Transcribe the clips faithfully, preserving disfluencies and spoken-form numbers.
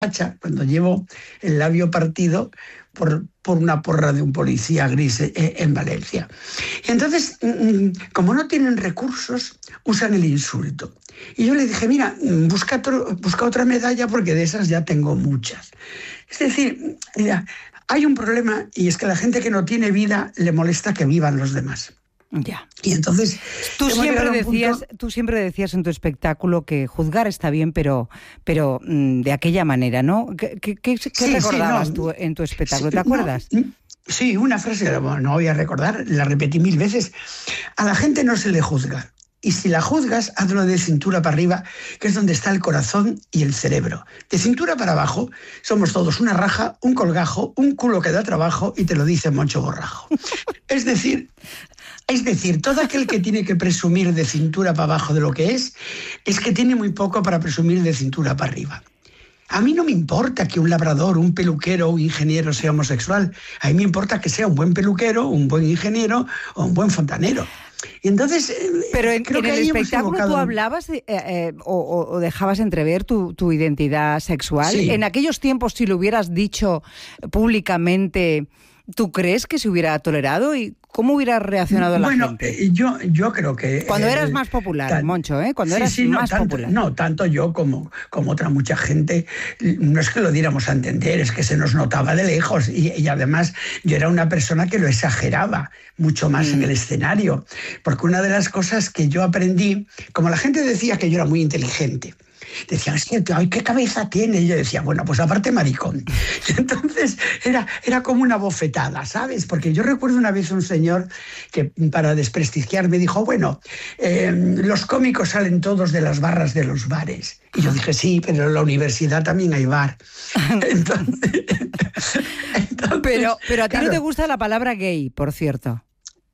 cuando llevo el labio partido por, por una porra de un policía gris en Valencia. Y entonces, como no tienen recursos, usan el insulto. Y yo le dije, mira, busca, otro, busca otra medalla porque de esas ya tengo muchas. Es decir, mira, hay un problema y es que a la gente que no tiene vida le molesta que vivan los demás. Ya. Y entonces tú siempre decías, punto... tú siempre decías en tu espectáculo que juzgar está bien, pero, pero mmm, de aquella manera, ¿no? ¿Qué, qué, qué sí, recordabas sí, no, tú en tu espectáculo? ¿Te acuerdas? No, sí, una frase que no voy a recordar, la repetí mil veces. A la gente no se le juzga. Y si la juzgas, hazlo de cintura para arriba, que es donde está el corazón y el cerebro. De cintura para abajo, somos todos una raja, un colgajo, un culo que da trabajo y te lo dice Moncho Borrajo. Es decir... Es decir, todo aquel que tiene que presumir de cintura para abajo de lo que es, es que tiene muy poco para presumir de cintura para arriba. A mí no me importa que un labrador, un peluquero o un ingeniero sea homosexual. A mí me importa que sea un buen peluquero, un buen ingeniero o un buen fontanero. Y entonces, pero en, creo en que el espectáculo tú hablabas eh, eh, o, o dejabas entrever tu, tu identidad sexual. Sí. En aquellos tiempos, si lo hubieras dicho públicamente, ¿tú crees que se hubiera tolerado? ¿Y cómo hubiera reaccionado la bueno, gente? Bueno, yo, yo creo que... Cuando eh, eras más popular, tan, Moncho, ¿eh? Cuando sí, eras sí, no, más tanto, popular. No, tanto yo como, como otra mucha gente, no es que lo diéramos a entender, es que se nos notaba de lejos. Y, y además yo era una persona que lo exageraba mucho más mm. en el escenario. Porque una de las cosas que yo aprendí, como la gente decía que yo era muy inteligente, decían, es que, ay, ¿qué cabeza tiene? Y yo decía, bueno, pues aparte maricón. Y entonces era, era como una bofetada, ¿sabes? Porque yo recuerdo una vez un señor que para desprestigiar me dijo, bueno, eh, los cómicos salen todos de las barras de los bares. Y yo dije, sí, pero en la universidad también hay bar. Entonces, entonces, pero, pero a ti claro, no te gusta la palabra gay, por cierto.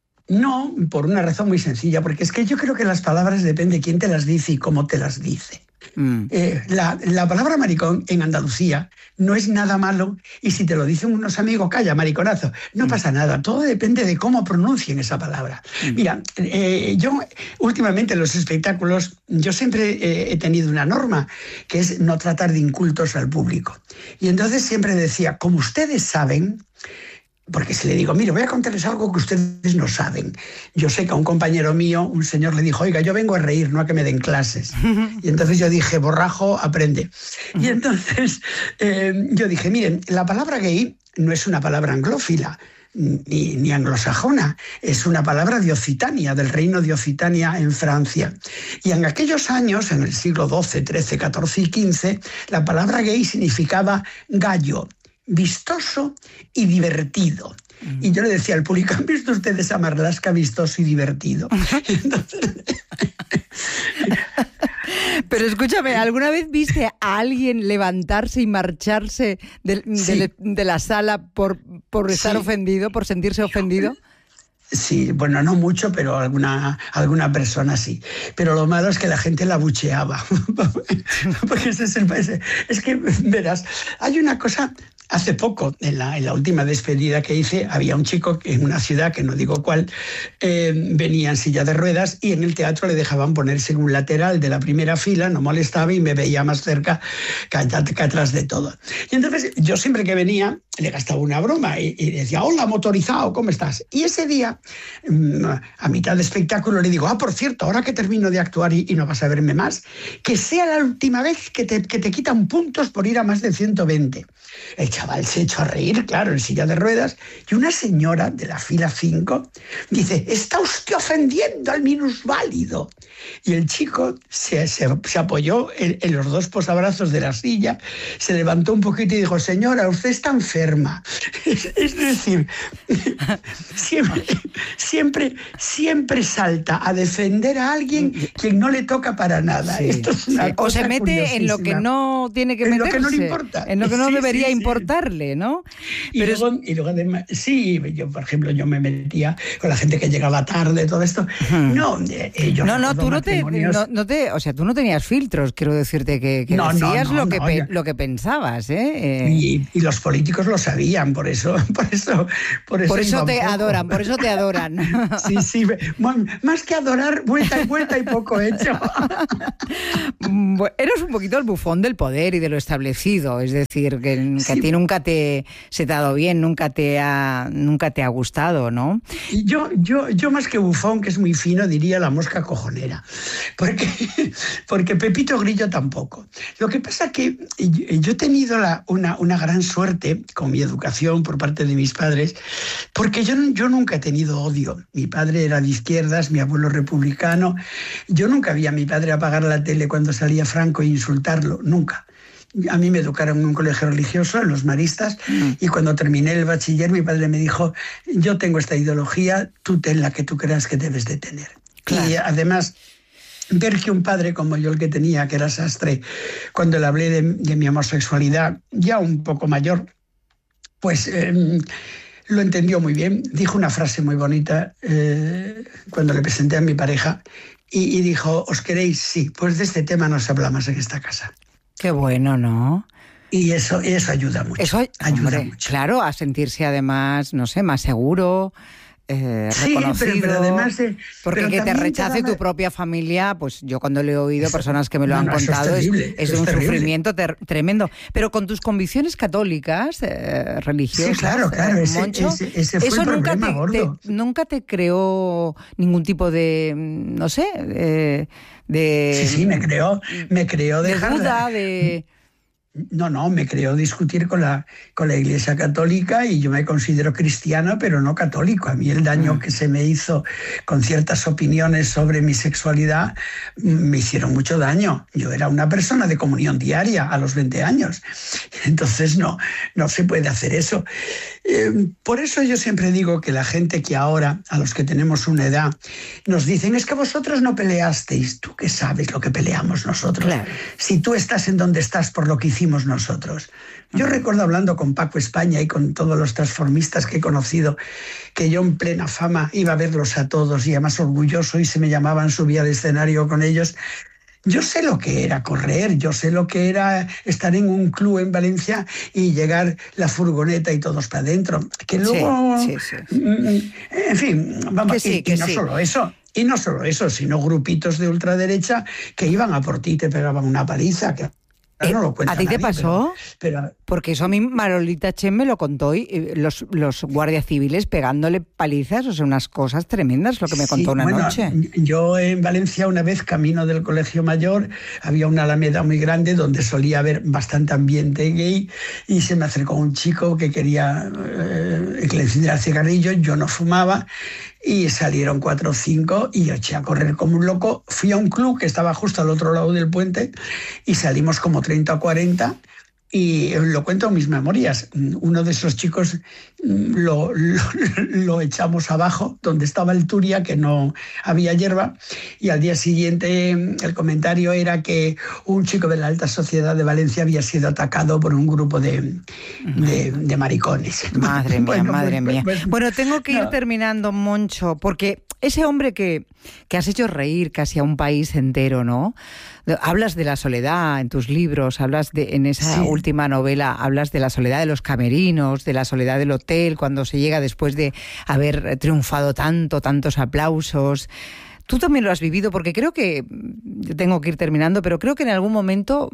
No, por una razón muy sencilla, porque es que yo creo que las palabras depende de quién te las dice y cómo te las dice. Mm. Eh, la, la palabra maricón en Andalucía no es nada malo y si te lo dicen unos amigos, calla, mariconazo, no mm. pasa nada, todo depende de cómo pronuncien esa palabra. Mm. Mira, eh, yo últimamente en los espectáculos, yo siempre eh, he tenido una norma, que es no tratar de incultos al público. Y entonces siempre decía, como ustedes saben... Porque si le digo, mire, voy a contarles algo que ustedes no saben. Yo sé que a un compañero mío, un señor le dijo, oiga, yo vengo a reír, no a que me den clases. Y entonces yo dije, Borrajo, aprende. Y entonces eh, yo dije, miren, la palabra gay no es una palabra anglófila, ni, ni anglosajona, es una palabra de Occitania, del reino de Occitania en Francia. Y en aquellos años, en el siglo doce, trece, catorce y quince, la palabra gay significaba gallo, vistoso y divertido. Mm. Y yo le decía al público, ¿han visto ustedes a Marlaska vistoso y divertido? Entonces... Pero escúchame, ¿alguna vez viste a alguien levantarse y marcharse de, sí. de, de la sala por, por estar sí. ofendido, por sentirse ofendido? Sí, bueno, no mucho, pero alguna, alguna persona sí. Pero lo malo es que la gente la abucheaba. Porque ese es, el, ese, es que, verás, hay una cosa... Hace poco, en la, en la última despedida que hice, había un chico en una ciudad, que no digo cuál, eh, venía en silla de ruedas y en el teatro le dejaban ponerse en un lateral de la primera fila, no molestaba y me veía más cerca que, que atrás de todo. Y entonces yo siempre que venía le gastaba una broma y, y decía, hola, motorizado, ¿cómo estás? Y ese día, a mitad de espectáculo, le digo, ah, por cierto, ahora que termino de actuar y, y no vas a verme más, que sea la última vez que te, que te quitan puntos por ir a más de ciento veinte. El chaval se echó a reír, claro, en silla de ruedas, y una señora de la fila cinco dice, está usted ofendiendo al minusválido. Y el chico se, se, se apoyó en, en los dos posabrazos de la silla, se levantó un poquito y dijo, señora, usted está enferma. Es, es decir, siempre, siempre, siempre salta a defender a alguien quien no le toca para nada. Sí, Esto es una sí. cosa o se mete en lo que no tiene que en meterse. En lo que no le importa. En lo que no sí, debería sí, importar. contarle, ¿no? Y, Pero luego, es... y luego además, sí, yo, por ejemplo, yo me metía con la gente que llegaba tarde, todo esto. Hmm. No, eh, yo no, no, tú no te, no, no te, o sea, tú no tenías filtros, quiero decirte que, que no, decías no, no, lo, que no, pe, yo... lo que pensabas, ¿eh? eh... Y, y los políticos lo sabían, por eso, por eso, por eso, por eso te poco. adoran, por eso te adoran. Sí, sí, más que adorar, vuelta y vuelta y poco hecho. Eres un poquito el bufón del poder y de lo establecido, es decir, que, que sí. a ti nunca te se te ha dado bien, nunca te ha, nunca te ha gustado, ¿no? Yo, yo, yo más que bufón, que es muy fino, diría la mosca cojonera, porque, porque Pepito Grillo tampoco. Lo que pasa que yo he tenido la, una, una gran suerte con mi educación por parte de mis padres, porque yo, yo nunca he tenido odio. Mi padre era de izquierdas, mi abuelo republicano. Yo nunca vi a mi padre apagar la tele cuando salía Franco e insultarlo, nunca. A mí me educaron en un colegio religioso, en los maristas, mm. y cuando terminé el bachiller mi padre me dijo, yo tengo esta ideología, tú ten la que tú creas que debes de tener. Claro. Y además, ver que un padre como yo el que tenía, que era sastre, cuando le hablé de, de mi homosexualidad, ya un poco mayor, pues eh, lo entendió muy bien. Dijo una frase muy bonita eh, cuando le presenté a mi pareja y, y dijo, ¿os queréis? Sí, pues de este tema no se habla más en esta casa. Qué bueno, ¿no? Y eso, eso ayuda mucho. Eso ayuda hombre, mucho. Claro, a sentirse además, no sé, más seguro, eh, sí, reconocido. Pero, pero además, eh, porque pero que te rechace te tu propia familia, pues yo cuando lo he oído, eso, personas que me lo no, han no, contado, es, terrible, es, es de un terrible. sufrimiento ter, tremendo. Pero con tus convicciones católicas, eh, religiosas, sí, claro, claro, eh, ese, Moncho, ese, ese fue eso el nunca problema te, gordo. te, nunca te creó ningún tipo de, no sé, eh, de... Sí, sí, me creó, me creó de dejarla. duda, de... No, no, me creó discutir con la, con la Iglesia Católica y yo me considero cristiano, pero no católico. A mí el daño mm. que se me hizo con ciertas opiniones sobre mi sexualidad me hicieron mucho daño. Yo era una persona de comunión diaria a los veinte años. Entonces no, no se puede hacer eso. Eh, por eso yo siempre digo que la gente que ahora, a los que tenemos una edad, nos dicen, es que vosotros no peleasteis. ¿Tú qué sabes lo que peleamos nosotros? Claro. Si tú estás en donde estás por lo que hicimos nosotros. Yo uh-huh. recuerdo hablando con Paco España y con todos los transformistas que he conocido, que yo en plena fama iba a verlos a todos y además orgulloso y se me llamaban, subía al escenario con ellos. Yo sé lo que era correr, yo sé lo que era estar en un club en Valencia y llegar la furgoneta y todos para adentro. Que luego, sí, sí, sí. en fin, vamos, que sí, y, que y no sí. solo eso. Y no solo eso, sino grupitos de ultraderecha que iban a por ti y te pegaban una paliza. Que no lo cuenta ¿A ti nadie, te pasó? Pero, pero... Porque eso a mí Marolita Chen me lo contó y los, los guardias civiles pegándole palizas, o sea, unas cosas tremendas, lo que me sí, contó una bueno, noche. Yo en Valencia una vez, camino del Colegio Mayor, había una alameda muy grande donde solía haber bastante ambiente gay y se me acercó un chico que quería eh, que le encendiera el cigarrillo, yo no fumaba. Y salieron cuatro o cinco y yo eché a correr como un loco. Fui a un club que estaba justo al otro lado del puente y salimos como treinta o cuarenta. Y lo cuento en mis memorias. Uno de esos chicos lo, lo, lo echamos abajo, donde estaba el Turia, que no había hierba. Y al día siguiente el comentario era que un chico de la alta sociedad de Valencia había sido atacado por un grupo de, de, de maricones. Madre mía, bueno, madre pues, mía. Pues, pues, bueno, tengo que ir no. terminando, Moncho, porque ese hombre que, que has hecho reír casi a un país entero, ¿no? Hablas de la soledad en tus libros, hablas de, en esa sí. última novela, hablas de la soledad de los camerinos, de la soledad del hotel, cuando se llega después de haber triunfado tanto, tantos aplausos. Tú también lo has vivido, porque creo que, tengo que ir terminando, pero creo que en algún momento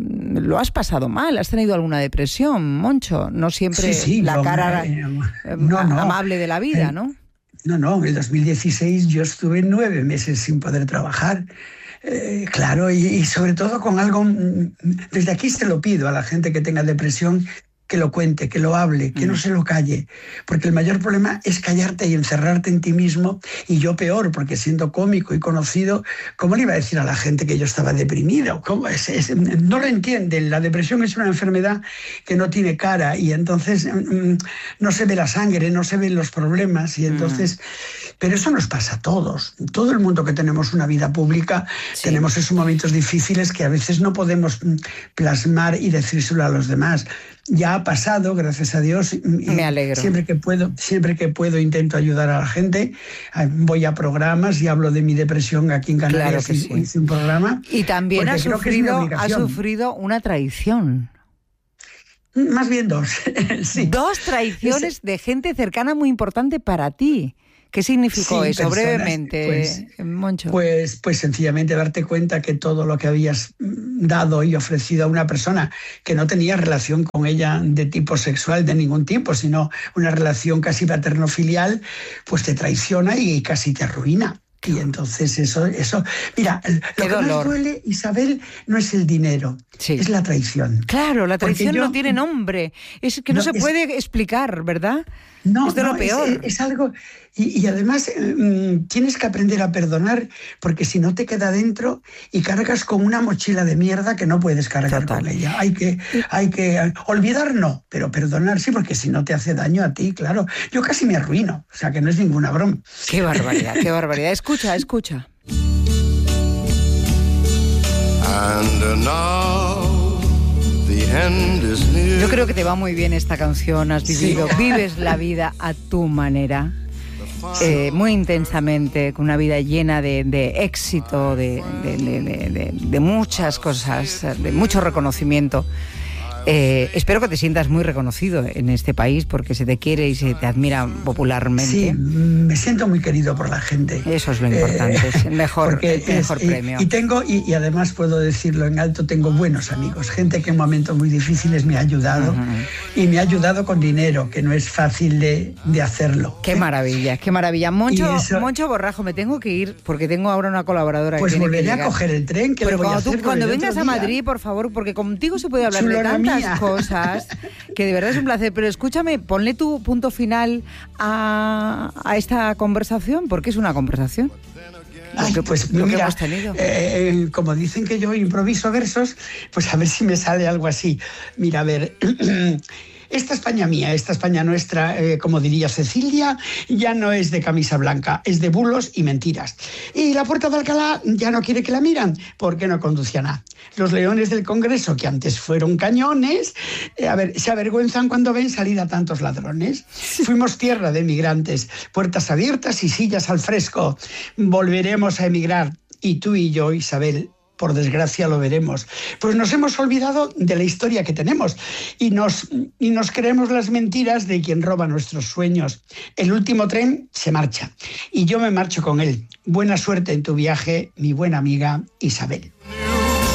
lo has pasado mal, has tenido alguna depresión, Moncho, no siempre sí, sí, la no, cara eh, no, no. amable de la vida, eh, ¿no? No, no, en el dos mil dieciséis yo estuve nueve meses sin poder trabajar. Eh, claro, y, y sobre todo con algo, desde aquí se lo pido a la gente que tenga depresión, que lo cuente, que lo hable, que no se lo calle, porque el mayor problema es callarte y encerrarte en ti mismo, y yo peor, porque siendo cómico y conocido, ¿cómo le iba a decir a la gente que yo estaba deprimido? ¿Cómo es? Es, no lo entienden, la depresión es una enfermedad que no tiene cara y entonces no se ve la sangre, no se ven los problemas y entonces Pero eso nos pasa a todos. Todo el mundo que tenemos una vida pública, sí. tenemos esos momentos difíciles que a veces no podemos plasmar y decírselo a los demás. Ya ha pasado, gracias a Dios. Me alegro. Siempre que puedo, siempre que puedo intento ayudar a la gente. Voy a programas y hablo de mi depresión aquí en Canarias. Claro que sí. Hice un programa. Y también ha sufrido, ha sufrido una traición. Más bien dos. Sí. Dos traiciones de gente cercana muy importante para ti. ¿Qué significó sí, eso personas, brevemente, pues, Moncho? Pues, pues sencillamente darte cuenta que todo lo que habías dado y ofrecido a una persona que no tenía relación con ella de tipo sexual de ningún tipo, sino una relación casi paterno-filial, pues te traiciona y casi te arruina. Y entonces eso, eso, mira, lo Qué que dolor. más duele, Isabel, no es el dinero, sí. es la traición. Claro, la traición yo, no tiene nombre, es que no, no se es, puede explicar, ¿verdad? No, es de no, lo peor. Es, es algo, y, y además mmm, tienes que aprender a perdonar, porque si no te queda dentro y cargas con una mochila de mierda que no puedes cargar Total. Con ella. Hay que, hay que olvidar no, pero perdonar sí, porque si no te hace daño a ti, claro. Yo casi me arruino, o sea que no es ninguna broma. Qué barbaridad, qué barbaridad. Escucha, escucha. And now the end is near. Yo creo que te va muy bien esta canción, has vivido, sí. vives la vida a tu manera, eh, muy intensamente, con una vida llena de, de éxito, de, de, de, de, de muchas cosas, de mucho reconocimiento. Eh, espero que te sientas muy reconocido en este país porque se te quiere y se te admira popularmente. Sí, me siento muy querido por la gente. Eso es lo importante, eh, es el mejor, el mejor es, premio. Y, y tengo y, y además puedo decirlo en alto, tengo buenos amigos, gente que en momentos muy difíciles me ha ayudado uh-huh. y me ha ayudado con dinero, que no es fácil de, de hacerlo. Qué ¿eh? maravilla, qué maravilla. Moncho, eso, Moncho Borrajo, me tengo que ir porque tengo ahora una colaboradora pues que tiene volveré que llegar. a coger el tren. Que Pero voy cuando, a hacer tú, cuando vengas a Madrid, día. por favor, porque contigo se puede hablar Chulona de tantas mía. cosas que de verdad es un placer. Pero escúchame, ponle tu punto final a, a esta conversación, porque es una conversación. Ay, que, pues lo mira, que hemos tenido. Eh, como dicen que yo improviso versos, pues a ver si me sale algo así. Mira, a ver... Esta España mía, esta España nuestra, eh, como diría Cecilia, ya no es de camisa blanca, es de bulos y mentiras. Y la Puerta de Alcalá ya no quiere que la miran, porque no conduce a nada. Los leones del Congreso, que antes fueron cañones, eh, a ver, se avergüenzan cuando ven salir a tantos ladrones. Fuimos tierra de emigrantes, puertas abiertas y sillas al fresco. Volveremos a emigrar, y tú y yo, Isabel, por desgracia lo veremos. Pues nos hemos olvidado de la historia que tenemos y nos, y nos creemos las mentiras de quien roba nuestros sueños. El último tren se marcha y yo me marcho con él. Buena suerte en tu viaje, mi buena amiga Isabel.